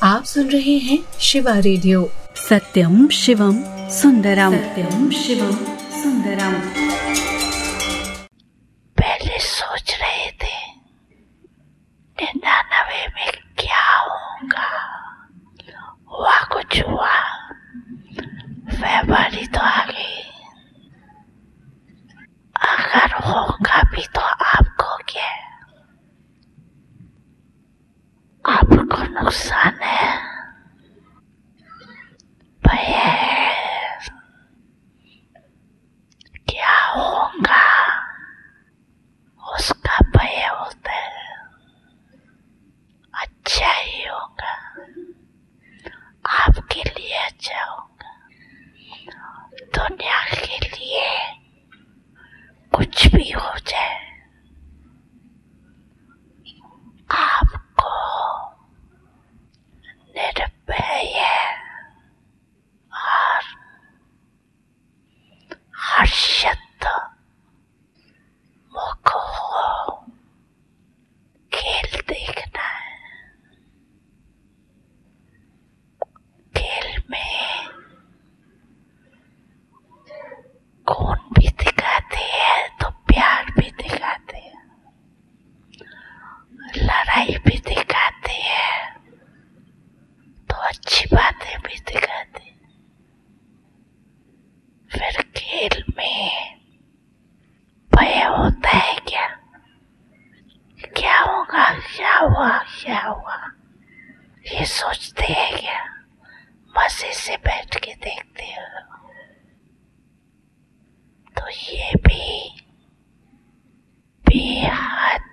आप सुन रहे हैं शिवा रेडियो। सत्यम शिवम सुंदरम, सत्यम शिवम सुंदरम। पहले सोच रहे थे 99 में क्या होगा, हुआ कुछ हुआ, फरवरी तो आ गई। अगर होगा भी तो आपको क्या, आपको नुकसान है, भय है। क्या होगा उसका भय होता है, अच्छा ही होगा, आपके लिए अच्छा होगा, दुनिया के लिए कुछ भी हो जाए आपको निर्भय और हर्षित मुख हो खेल देखना है। खेल में खून भी दिखाते हैं तो प्यार भी दिखाते हैं, लड़ाई भी दिखाते हैं तो अच्छी बातें भी दिखाते हैं। फिर खेल में भय होता है क्या, क्या होगा, क्या हुआ, क्या हुआ, ये सोचते हैं क्या, मजे से बैठ के देखते हो। तो ये भी बेहद